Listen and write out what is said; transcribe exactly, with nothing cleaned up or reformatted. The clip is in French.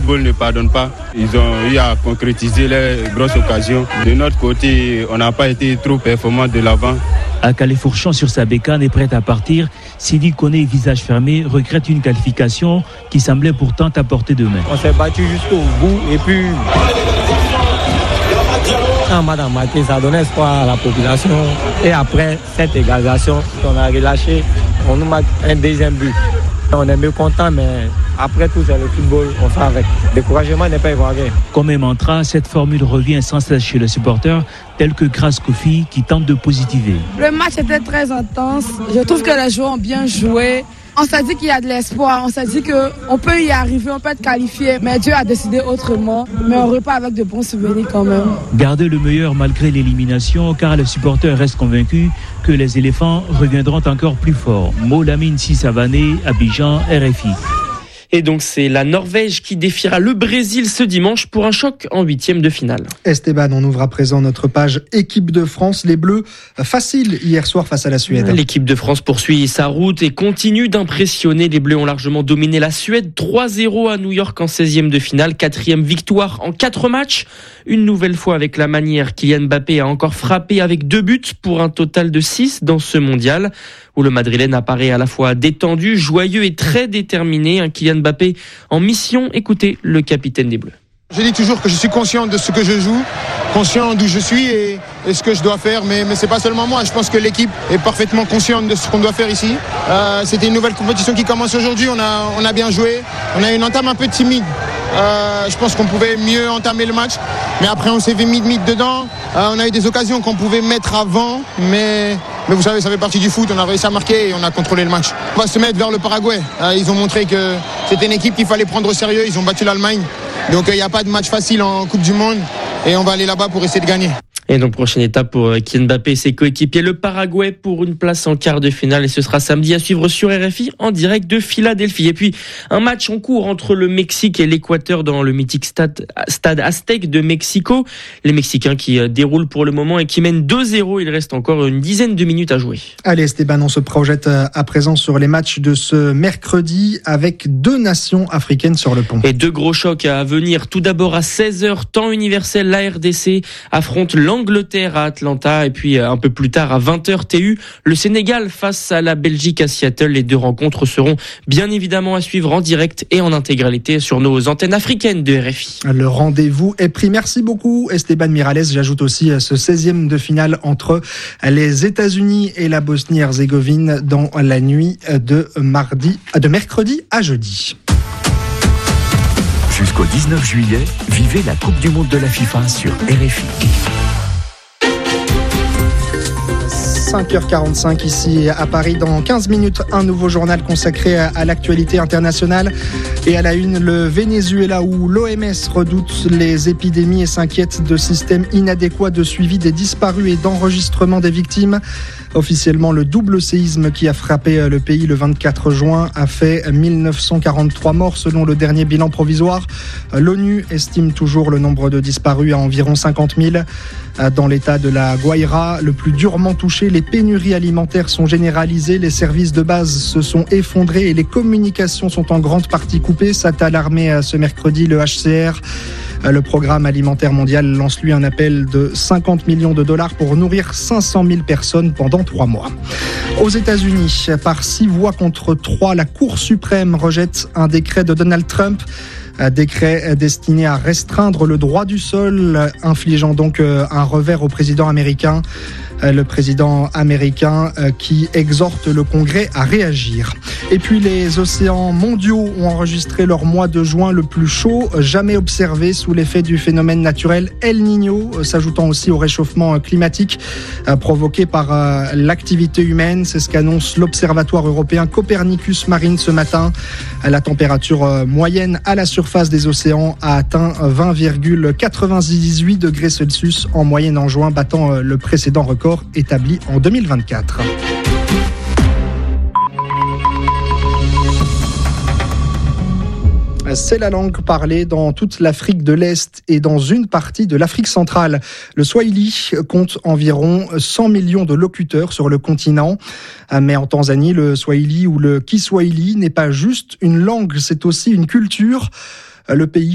football ne pardonne pas. Ils ont eu à concrétiser les grosses occasions. De notre côté, on n'a pas été trop performants de l'avant. À Calais-Fourchon sur sa bécane est prête à partir, Sidi Koné, visage fermé, regrette une qualification qui semblait pourtant à portée de main. On s'est battu jusqu'au bout et puis quand madame Maté, ça donne espoir à la population. Et après cette égalisation, on a relâché, on nous marque un deuxième but. On est mieux content, mais après tout, c'est le football, on fait avec. Le découragement n'est pas évoqué. Comme un mantra, cette formule revient sans cesse chez les supporters, tels que Grace Kofi, qui tente de positiver. Le match était très intense. Je trouve que les joueurs ont bien joué. On s'est dit qu'il y a de l'espoir, on s'est dit qu'on peut y arriver, on peut être qualifié, mais Dieu a décidé autrement. Mais on repart avec de bons souvenirs quand même. Garder le meilleur malgré l'élimination, car les supporters restent convaincus que les éléphants reviendront encore plus forts. Molamine Sissavané, Abidjan, R F I. Et donc c'est la Norvège qui défiera le Brésil ce dimanche pour un choc en huitième de finale. Esteban, on ouvre à présent notre page équipe de France. Les Bleus, facile hier soir face à la Suède. L'équipe de France poursuit sa route et continue d'impressionner. Les Bleus ont largement dominé la Suède. trois zéro à New York en seizième de finale. Quatrième victoire en quatre matchs. Une nouvelle fois avec la manière, Kylian Mbappé a encore frappé avec deux buts pour un total de six dans ce mondial, où le Madrilène apparaît à la fois détendu, joyeux et très déterminé. Un Kylian Mbappé en mission. Écoutez le capitaine des Bleus. Je dis toujours que je suis conscient de ce que je joue, conscient d'où je suis et, et ce que je dois faire, mais, mais c'est pas seulement moi, je pense que l'équipe est parfaitement consciente de ce qu'on doit faire ici. Euh, c'était une nouvelle compétition qui commence aujourd'hui, on a, on a bien joué, on a une entame un peu timide. Euh, je pense qu'on pouvait mieux entamer le match, mais après on s'est fait mid-mid dedans, euh, on a eu des occasions qu'on pouvait mettre avant, mais, mais vous savez, ça fait partie du foot, on a réussi à marquer et on a contrôlé le match. On va se mettre vers le Paraguay, euh, ils ont montré que c'était une équipe qu'il fallait prendre au sérieux, ils ont battu l'Allemagne. Donc il euh, n'y a pas de match facile en Coupe du Monde et on va aller là-bas pour essayer de gagner. Et donc prochaine étape pour Kylian Mbappé et ses coéquipiers, le Paraguay pour une place en quart de finale, et ce sera samedi à suivre sur R F I en direct de Philadelphie. Et puis un match en cours entre le Mexique et l'Équateur dans le mythique stade, stade Aztec de Mexico. Les Mexicains qui déroulent pour le moment et qui mènent deux zéro, il reste encore une dizaine de minutes à jouer. Allez Esteban, on se projette à présent sur les matchs de ce mercredi avec deux nations africaines sur le pont. Et deux gros chocs à venir. Tout d'abord à seize heures, temps universel, l'A R D C affronte l'Angleterre Angleterre à Atlanta, et puis un peu plus tard à vingt heures T U, le Sénégal face à la Belgique à Seattle. Les deux rencontres seront bien évidemment à suivre en direct et en intégralité sur nos antennes africaines de R F I. Le rendez-vous est pris. Merci beaucoup Esteban Miralles. J'ajoute aussi ce seizième de finale entre les États-Unis et la Bosnie-Herzégovine dans la nuit de mardi, de mercredi à jeudi. Jusqu'au dix-neuf juillet, vivez la Coupe du Monde de la FIFA sur R F I. cinq heures quarante-cinq ici à Paris. Dans quinze minutes, un nouveau journal consacré à l'actualité internationale. Et à la une, le Venezuela, où l'O M S redoute les épidémies et s'inquiète de systèmes inadéquats de suivi des disparus et d'enregistrement des victimes. Officiellement, le double séisme qui a frappé le pays le vingt-quatre juin a fait mille neuf cent quarante-trois morts selon le dernier bilan provisoire. L'ONU estime toujours le nombre de disparus à environ cinquante mille. Dans l'état de la Guaira, le plus durement touché, les pénuries alimentaires sont généralisées, les services de base se sont effondrés et les communications sont en grande partie coupées. Ça a alarmé ce mercredi le H C R. Le programme alimentaire mondial lance lui un appel de cinquante millions de dollars pour nourrir cinq cent mille personnes pendant trois mois. Aux États-Unis, par six voix contre trois, la Cour suprême rejette un décret de Donald Trump. Un décret destiné à restreindre le droit du sol, infligeant donc un revers au président américain. Le président américain qui exhorte le Congrès à réagir. Et puis les océans mondiaux ont enregistré leur mois de juin le plus chaud jamais observé sous l'effet du phénomène naturel El Niño, s'ajoutant aussi au réchauffement climatique provoqué par l'activité humaine. C'est ce qu'annonce l'Observatoire européen Copernicus Marine ce matin. La température moyenne à la surface des océans a atteint vingt virgule quatre-vingt-dix-huit degrés Celsius en moyenne en juin, battant le précédent record établi en deux mille vingt-quatre. C'est la langue parlée dans toute l'Afrique de l'Est et dans une partie de l'Afrique centrale. Le Swahili compte environ cent millions de locuteurs sur le continent. Mais en Tanzanie, le Swahili ou le Kiswahili n'est pas juste une langue, c'est aussi une culture. Le pays